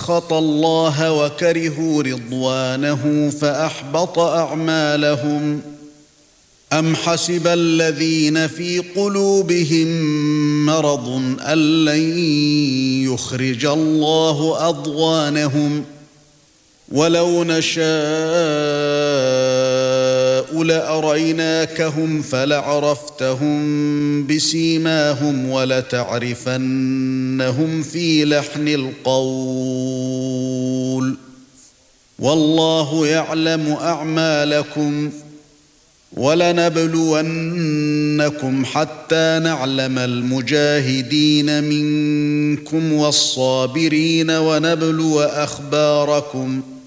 سخط الله وكرهوا رضوانه فأحبط أعمالهم أم حسب الذين في قلوبهم مرض أن لن يخرج الله أضغانهم ولو نشاء لأريناكهم فلعرفتهم بسيماهم ولتعرفنهم في لحن القول والله يعلم أعمالكم ولنبلونكم حتى نعلم المجاهدين منكم والصابرين ونبلو أخباركم